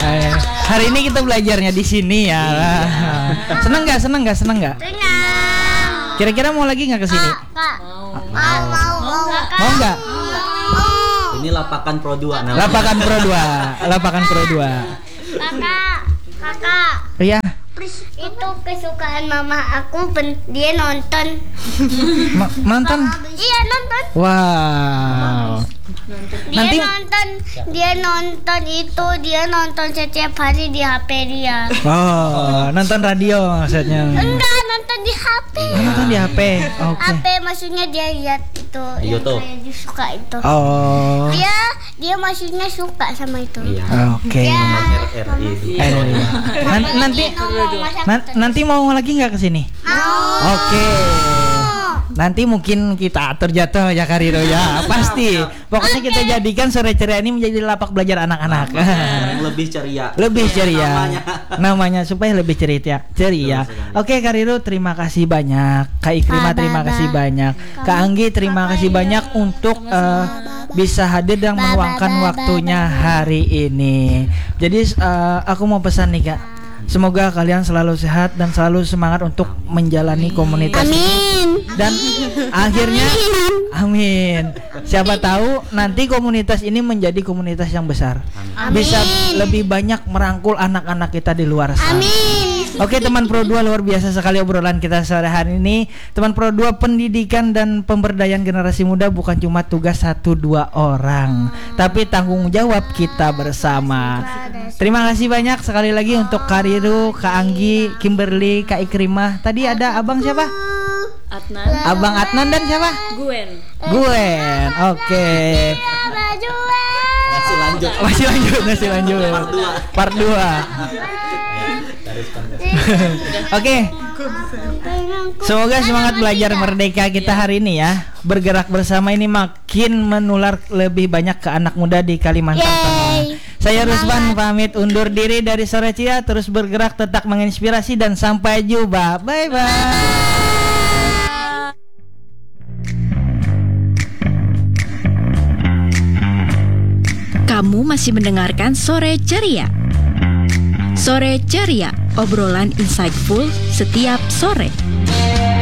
Hari ini kita belajarnya di sini ya. Seneng nggak? Senang. Kira-kira mau lagi nggak ke sini? Mau nggak? Ini lapakan Pro 2 namanya. Lapakan Pro 2. Kakak. Iya. Itu kesukaan mama aku, dia nonton. Nonton? Iya, nonton. Wow. Dia nonton setiap hari di HP dia. Oh, nonton radio maksudnya. Enggak, nonton di HP. Nonton di HP. Oke. HP maksudnya dia lihat itu YouTube. yang dia suka itu. Oh. Dia maksudnya suka sama itu. Iya. Oke. Nanti mau lagi nggak ke sini? Mau. Oke. Nanti mungkin kita atur jadwal ya Kariro ya. Pasti. Pokoknya kita jadikan sore ceria ini menjadi lapak belajar anak-anak. Lebih ceria. Namanya supaya lebih ceria. Oke Kariro, terima kasih banyak. Kak Ikrima terima kasih banyak. Kak Anggi terima kasih banyak untuk bisa hadir dan meluangkan waktunya hari ini. Jadi aku mau pesan nih Kak. Semoga kalian selalu sehat dan selalu semangat untuk menjalani komunitas ini. Dan akhirnya amin. Siapa tahu nanti komunitas ini menjadi komunitas yang besar. Bisa lebih banyak merangkul anak-anak kita di luar sana. Amin. Oke teman Pro 2, luar biasa sekali obrolan kita sore hari ini. Teman Pro 2, pendidikan dan pemberdayaan generasi muda bukan cuma tugas 1-2 orang, tapi tanggung jawab kita bersama. Terima kasih banyak sekali lagi untuk Kariro, Kak Anggi, Kimberly, Kak Ikrimah. Tadi ada abang siapa? Adnan. Abang Adnan dan siapa? Gwen. Oke. Masih lanjut. Part 2. Oke. Semoga semangat belajar merdeka kita hari ini ya, bergerak bersama ini makin menular lebih banyak ke anak muda di Kalimantan Tengah. Saya Rusman pamit undur diri dari Sore Ceria. Terus bergerak, tetap menginspirasi dan sampai jumpa. Bye bye. Kamu masih mendengarkan Sore Ceria. Sore Ceria, obrolan insightful setiap sore.